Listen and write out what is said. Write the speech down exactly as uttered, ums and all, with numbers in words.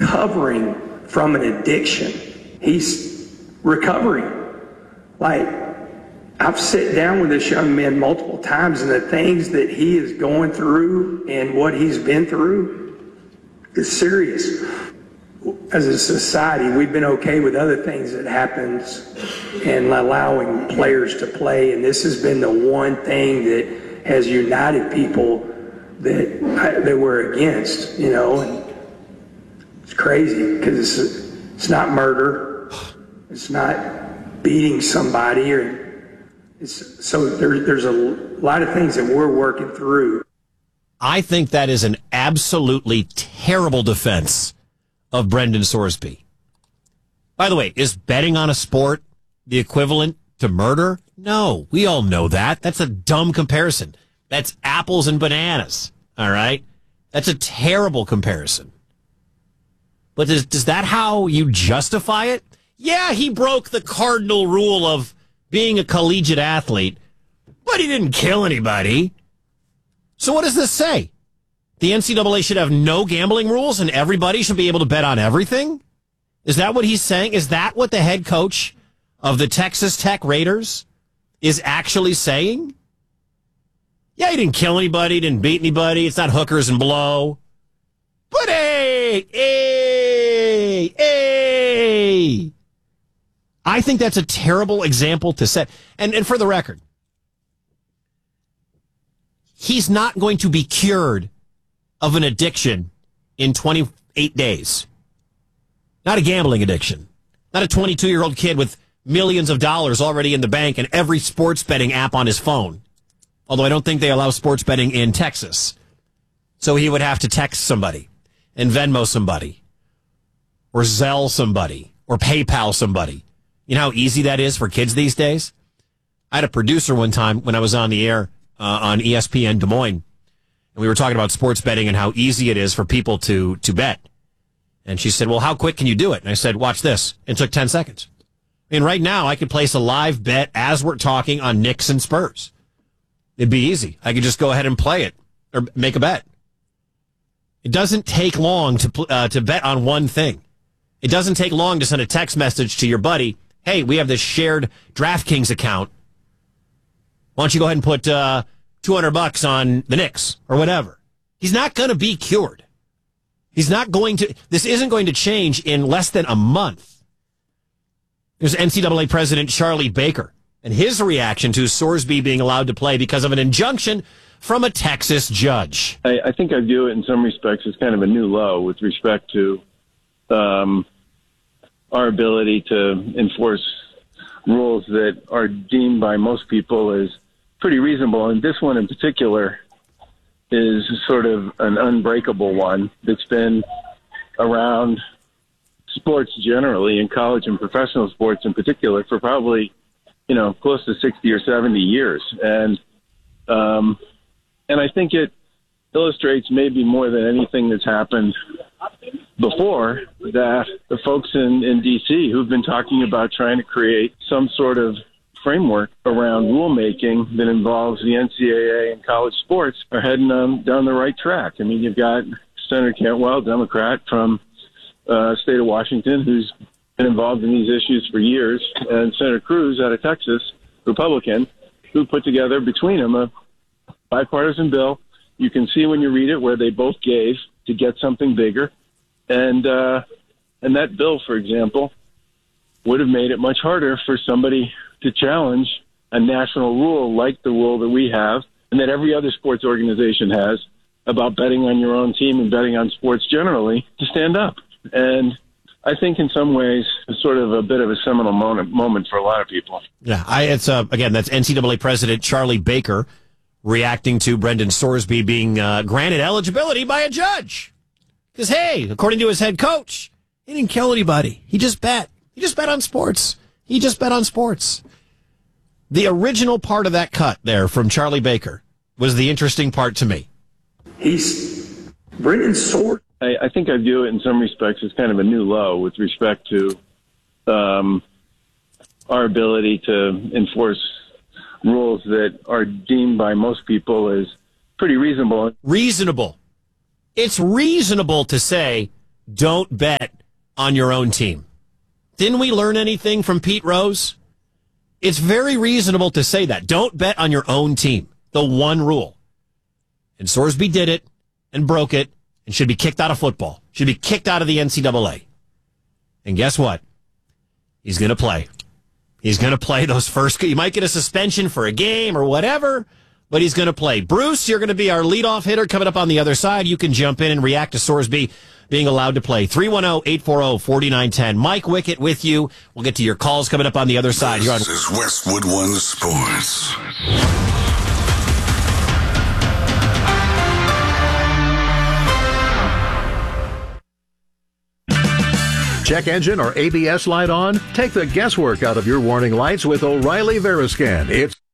recovering from an addiction. He's recovering. Like, I've sat down with this young man multiple times, and the things that he is going through and what he's been through is serious. As a society, we've been okay with other things that happens and allowing players to play, and this has been the one thing that has united people that that we're against, you know. And it's crazy because it's, it's not murder, it's not beating somebody, or it's, so there, there's a lot of things that we're working through. I think that is an absolutely terrible defense of Brendan Sorsby. By the way, is betting on a sport the equivalent to murder? No, we all know that. That's a dumb comparison. That's apples and bananas, all right? That's a terrible comparison. But is, is that how you justify it? Yeah, he broke the cardinal rule of being a collegiate athlete, but he didn't kill anybody. So what does this say? The N C double A should have no gambling rules and everybody should be able to bet on everything? Is that what he's saying? Is that what the head coach of the Texas Tech Raiders is actually saying? Yeah, he didn't kill anybody, didn't beat anybody. It's not hookers and blow. But hey, hey, hey. I think that's a terrible example to set. And, and for the record, he's not going to be cured of an addiction in twenty-eight days. Not a gambling addiction. Not a twenty-two-year-old kid with millions of dollars already in the bank and every sports betting app on his phone. Although I don't think they allow sports betting in Texas. So he would have to text somebody and Venmo somebody or Zelle somebody or PayPal somebody. You know how easy that is for kids these days? I had a producer one time when I was on the air uh, on E S P N Des Moines. And we were talking about sports betting and how easy it is for people to, to bet. And she said, well, how quick can you do it? And I said, watch this. It took ten seconds. I mean, right now I could place a live bet as we're talking on Knicks and Spurs. It'd be easy. I could just go ahead and play it or make a bet. It doesn't take long to uh, to bet on one thing. It doesn't take long to send a text message to your buddy. Hey, we have this shared DraftKings account. Why don't you go ahead and put uh, two hundred bucks on the Knicks or whatever? He's not going to be cured. He's not going to, this isn't going to change in less than a month. There's N C double A President Charlie Baker and his reaction to Sorsby being allowed to play because of an injunction from a Texas judge. I, I think I view it in some respects as kind of a new low with respect to um, our ability to enforce rules that are deemed by most people as pretty reasonable. And this one in particular is sort of an unbreakable one that's been around sports generally, in college and professional sports in particular, for probably, you know, close to sixty or seventy years. And, um, and I think it illustrates maybe more than anything that's happened before that the folks in, in D C who've been talking about trying to create some sort of framework around rulemaking that involves the N C double A and college sports are heading um, down the right track. I mean, you've got Senator Cantwell, Democrat from uh, state of Washington, who's been involved in these issues for years, and Senator Cruz out of Texas, Republican, who put together between them a bipartisan bill. You can see when you read it where they both gave to get something bigger. And uh, and that bill, for example, would have made it much harder for somebody to challenge a national rule like the rule that we have and that every other sports organization has about betting on your own team and betting on sports generally to stand up. And I think in some ways it's sort of a bit of a seminal moment, moment for a lot of people. Yeah, I, it's uh, again, that's N C double A President Charlie Baker reacting to Brendan Sorsby being uh, granted eligibility by a judge. Because, hey, according to his head coach, he didn't kill anybody. He just bet. He just bet on sports. He just bet on sports. The original part of that cut there from Charlie Baker was the interesting part to me. He's Brendan Sorsby. I, I think I view it in some respects as kind of a new low with respect to um, our ability to enforce rules that are deemed by most people as pretty reasonable. Reasonable. It's reasonable to say don't bet on your own team. Didn't we learn anything from Pete Rose? It's very reasonable to say that. Don't bet on your own team. The one rule. And Sorsby did it and broke it and should be kicked out of football. Should be kicked out of the N C double A. And guess what? He's going to play. He's going to play those first. He might get a suspension for a game or whatever, but he's going to play. Bruce, you're going to be our leadoff hitter coming up on the other side. You can jump in and react to Sorsby being allowed to play. three one zero, eight four zero, four nine one zero. Mike Wickett with you. We'll get to your calls coming up on the other side. Here on This is Westwood One Sports. Check engine or A B S light on? Take the guesswork out of your warning lights with O'Reilly Veriscan. It's